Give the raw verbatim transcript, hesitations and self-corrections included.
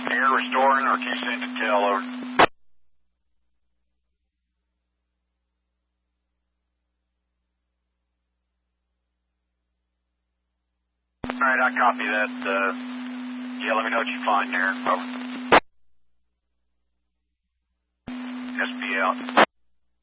Air restoring or keep sending to tail over. Alright, I copy that. Uh, yeah, let me know what you find there. Over. S P out.